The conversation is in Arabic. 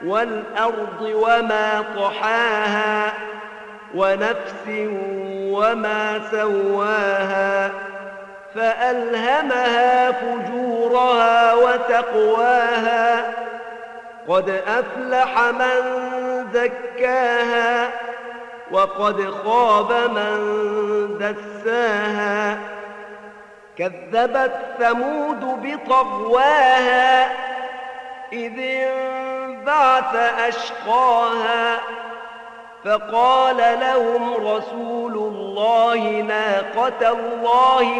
والأرض وما طحاها ونفس وما سواها فألهمها فجورها وتقواها قد أفلح من زكاها وقد خاب من دساها كذبت ثمود بطغواها إذ انبعث أشقاها فقال لهم رسول الله ناقة الله